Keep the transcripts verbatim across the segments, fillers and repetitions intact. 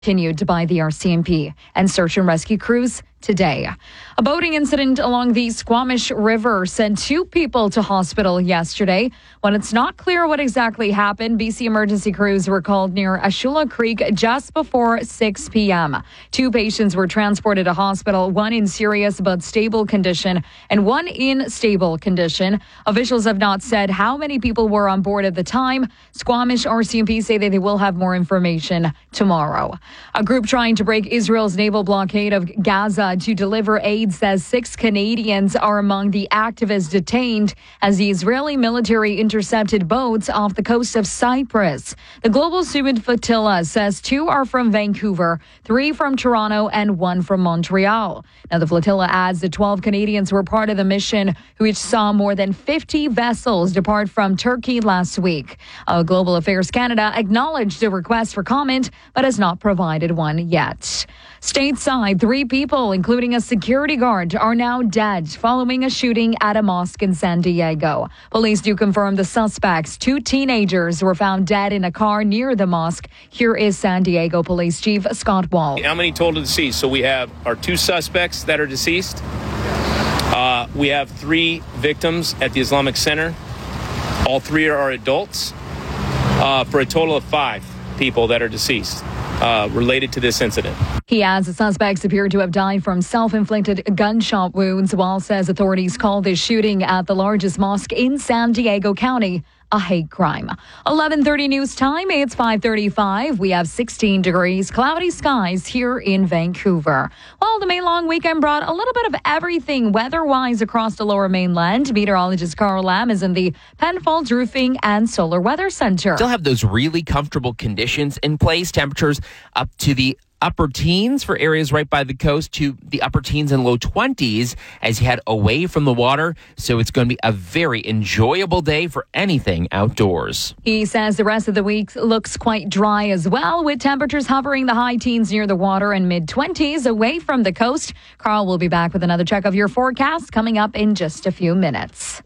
continued by the R C M P and search and rescue crews today. A boating incident along the Squamish River sent two people to hospital yesterday. When it's not clear what exactly happened, B C emergency crews were called near Ashula Creek just before six p.m. Two patients were transported to hospital, one in serious but stable condition and one in stable condition. Officials have not said how many people were on board at the time. Squamish R C M P say that they will have more information tomorrow. A group trying to break Israel's naval blockade of Gaza to deliver aid says six Canadians are among the activists detained as the Israeli military intercepted boats off the coast of Cyprus. The Global Summit Flotilla says two are from Vancouver, three from Toronto, and one from Montreal. Now, the flotilla adds that twelve Canadians were part of the mission, which saw more than fifty vessels depart from Turkey last week. Uh, Global Affairs Canada acknowledged a request for comment, but has not provided one yet. Stateside, three people, including a security guard, are now dead following a shooting at a mosque in San Diego. Police do confirm the suspects, two teenagers, were found dead in a car near the mosque. Here is San Diego Police Chief Scott Wall. How many total deceased? So we have our two suspects that are deceased. Uh, we have three victims at the Islamic Center. All three are adults, uh, for a total of five people that are deceased uh, related to this incident. He adds the suspects appear to have died from self-inflicted gunshot wounds. Wall says authorities call this shooting at the largest mosque in San Diego County a hate crime. eleven thirty news time. It's five thirty-five. We have sixteen degrees, cloudy skies here in Vancouver. Well, the May long weekend brought a little bit of everything weather-wise across the lower mainland. Meteorologist Carl Lam is in the Penfolds Roofing and Solar Weather Center. Still have those really comfortable conditions in place. Temperatures up to the upper teens for areas right by the coast to the upper teens and low twenties as you head away from the water. So it's going to be a very enjoyable day for anything outdoors. He says the rest of the week looks quite dry as well, with temperatures hovering the high teens near the water and mid-twenties away from the coast. Carl will be back with another check of your forecast coming up in just a few minutes.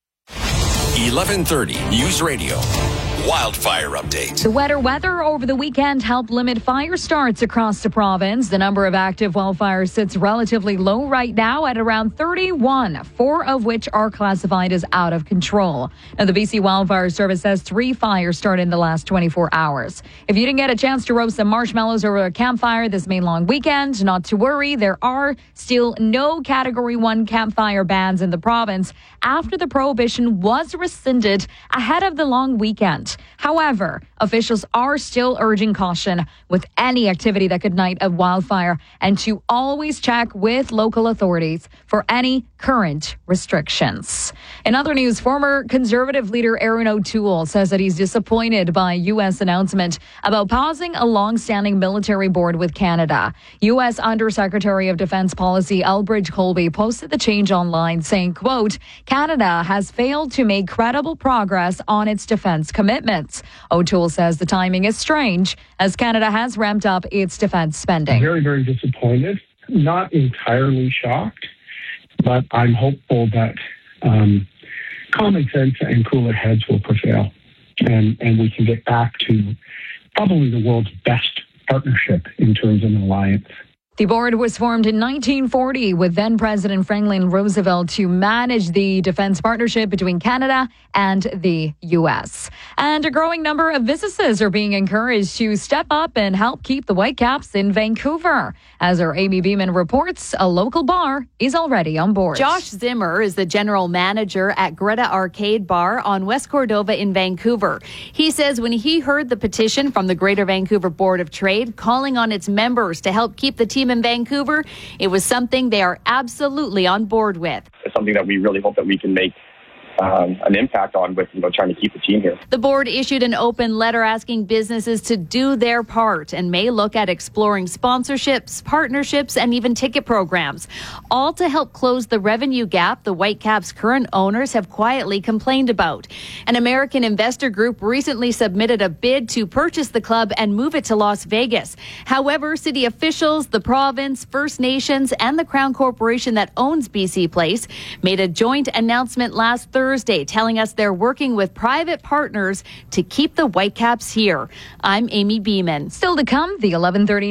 eleven thirty News Radio. Wildfire update. The wetter weather over the weekend helped limit fire starts across the province. The number of active wildfires sits relatively low right now at around thirty-one, four of which are classified as out of control. Now, the B C Wildfire Service says three fires started in the last twenty-four hours. If you didn't get a chance to roast some marshmallows over a campfire this May long weekend, not to worry. There are still no Category one campfire bans in the province after the prohibition was rescinded ahead of the long weekend. However, officials are still urging caution with any activity that could ignite a wildfire and to always check with local authorities for any current restrictions. In other news, former Conservative leader Erin O'Toole says that he's disappointed by U S announcement about pausing a long-standing military board with Canada. U S Undersecretary of Defense Policy Elbridge Colby posted the change online saying, quote, Canada has failed to make credible progress on its defense commitments. O'Toole says the timing is strange as Canada has ramped up its defense spending. Very, very disappointed. Not entirely shocked, but I'm hopeful that um, common sense and cooler heads will prevail, and, and we can get back to probably the world's best partnership in terms of an alliance. The board was formed in nineteen forty with then-President Franklin Roosevelt to manage the defense partnership between Canada and the U S. And a growing number of businesses are being encouraged to step up and help keep the Whitecaps in Vancouver. As our Amy Beeman reports, a local bar is already on board. Josh Zimmer is the general manager at Greta Arcade Bar on West Cordova in Vancouver. He says when he heard the petition from the Greater Vancouver Board of Trade calling on its members to help keep the team in Vancouver, it was something they are absolutely on board with. It's something that we really hope that we can make Um, an impact on with, you know, trying to keep the team here. The board issued an open letter asking businesses to do their part and may look at exploring sponsorships, partnerships, and even ticket programs, all to help close the revenue gap the Whitecaps' current owners have quietly complained about. An American investor group recently submitted a bid to purchase the club and move it to Las Vegas. However, city officials, the province, First Nations, and the Crown Corporation that owns B C Place made a joint announcement last Thursday Thursday, telling us they're working with private partners to keep the Whitecaps here. I'm Amy Beeman. Still to come, the eleven thirty